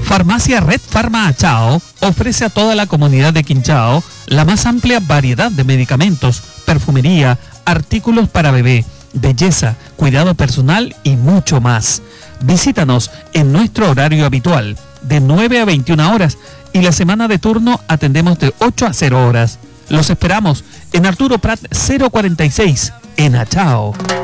Farmacia Red Pharma Achao ofrece a toda la comunidad de Quinchao la más amplia variedad de medicamentos, perfumería, artículos para bebé, belleza, cuidado personal y mucho más. Visítanos en nuestro horario habitual, de 9 a 21 horas, y la semana de turno atendemos de 8 a 0 horas. Los esperamos en Arturo Prat 046, en Achao.